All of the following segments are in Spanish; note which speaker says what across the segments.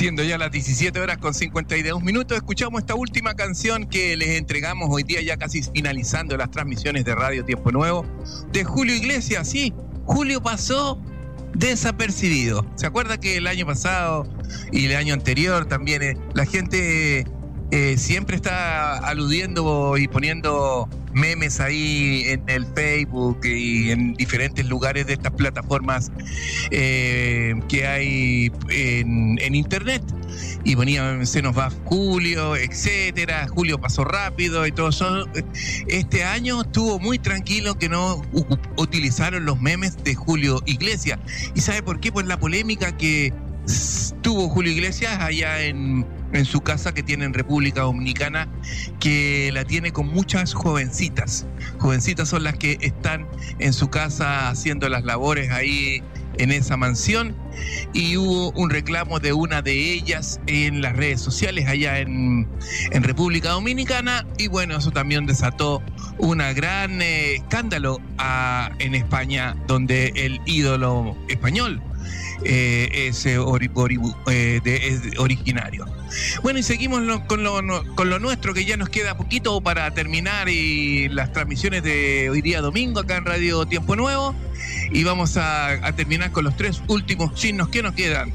Speaker 1: Siendo ya las 17 horas con 52 minutos, escuchamos esta última canción que les entregamos hoy día, ya casi finalizando las transmisiones de Radio Tiempo Nuevo, de Julio Iglesias. Sí, Julio pasó desapercibido. ¿Se acuerda que el año pasado y el año anterior también la gente siempre está aludiendo y poniendo memes ahí en el Facebook y en diferentes lugares de estas plataformas que hay en internet, y ponían se nos va Julio, etcétera, Julio pasó rápido y todo eso. Este año estuvo muy tranquilo, que no utilizaron los memes de Julio Iglesias. ¿Y sabe por qué? Por la polémica que tuvo Julio Iglesias allá en su casa que tiene en República Dominicana, que la tiene con muchas jovencitas. Jovencitas son las que están en su casa haciendo las labores ahí en esa mansión, y hubo un reclamo de una de ellas en las redes sociales allá en República Dominicana, y bueno, eso también desató una gran escándalo en España, donde el ídolo español es originario. Bueno, y seguimos con lo nuestro, que ya nos queda poquito para terminar y las transmisiones de hoy día domingo acá en Radio Tiempo Nuevo, y vamos a terminar con los 3 últimos signos que nos quedan,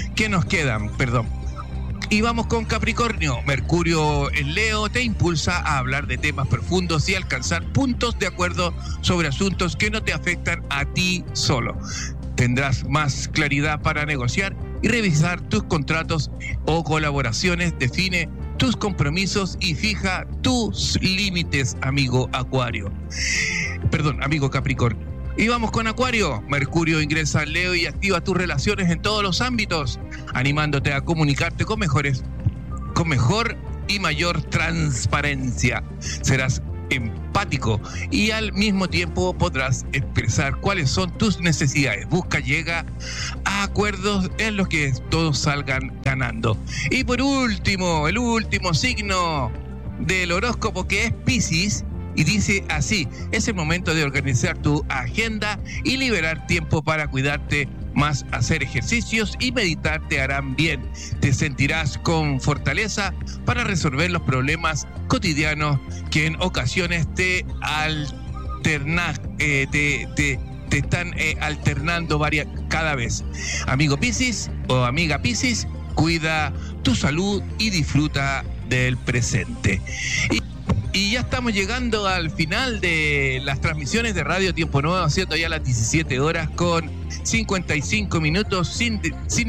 Speaker 1: Y vamos con Capricornio. Mercurio en Leo te impulsa a hablar de temas profundos y alcanzar puntos de acuerdo sobre asuntos que no te afectan a ti solo. Tendrás más claridad para negociar y revisar tus contratos o colaboraciones. Define tus compromisos y fija tus límites, amigo Capricornio. Y vamos con Acuario. Mercurio ingresa en Leo y activa tus relaciones en todos los ámbitos, animándote a comunicarte con mejor y mayor transparencia. Serás empático y al mismo tiempo podrás expresar cuáles son tus necesidades. Llega a acuerdos en los que todos salgan ganando. Y por último, el último signo del horóscopo, que es Piscis, y dice así: es el momento de organizar tu agenda y liberar tiempo para cuidarte más. Hacer ejercicios y meditar te harán bien. Te sentirás con fortaleza para resolver los problemas cotidianos que en ocasiones te están alternando cada vez. Amigo Piscis o amiga Piscis, cuida tu salud y disfruta del presente. Y ya estamos llegando al final de las transmisiones de Radio Tiempo Nuevo, siendo ya las 17 horas con 55 minutos, sin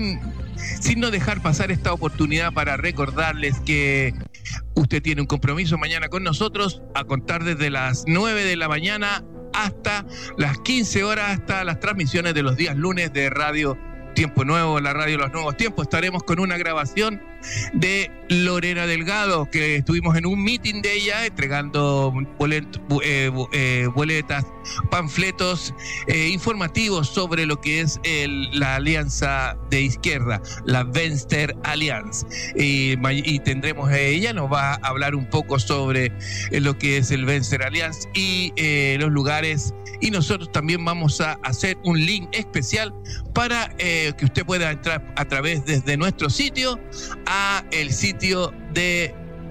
Speaker 1: no dejar pasar esta oportunidad para recordarles que usted tiene un compromiso mañana con nosotros, a contar desde las 9 de la mañana hasta las 15 horas, hasta las transmisiones de los días lunes de Radio Tiempo Nuevo, la radio de los nuevos tiempos. Estaremos con una grabación de Lorena Delgado, que estuvimos en un meeting de ella entregando boletas, panfletos informativos sobre lo que es la alianza de izquierda, la Venstre Alliance, y tendremos ella nos va a hablar un poco sobre lo que es el Venstre Alliance y los lugares, y nosotros también vamos a hacer un link especial para que usted pueda entrar a través desde nuestro sitio a el sitio de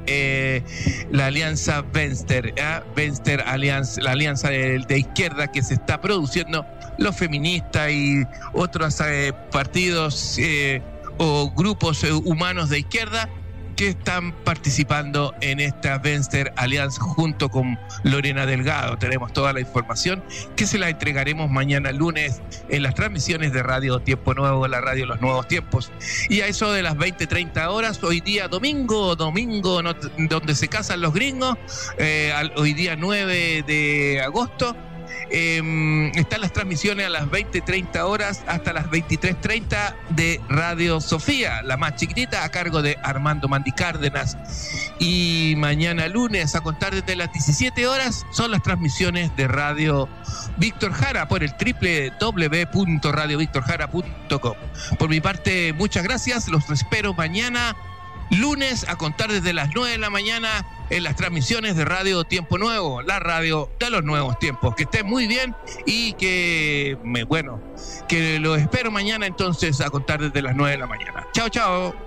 Speaker 1: la alianza Venstre Alliance, la alianza de izquierda que se está produciendo, los feministas y otros partidos o grupos humanos de izquierda que están participando en esta Venstre Alliance junto con Lorena Delgado. Tenemos toda la información que se la entregaremos mañana lunes en las transmisiones de Radio Tiempo Nuevo, la radio de los nuevos tiempos. Y a eso de las 20:30 horas, hoy día domingo donde se casan los gringos, hoy día 9 de agosto, están las transmisiones a las 20:30 horas hasta las 23:30 de Radio Sofía, la más chiquitita, a cargo de Armando Mandi Cárdenas. Y mañana lunes, a contar desde las 17 horas, son las transmisiones de Radio Víctor Jara por el www.radiovictorjara.com. Por mi parte, muchas gracias. Los espero mañana lunes, a contar desde las 9 de la mañana, en las transmisiones de Radio Tiempo Nuevo, la radio de los nuevos tiempos. Que estén muy bien y que los espero mañana entonces, a contar desde las 9 de la mañana. Chao, chao.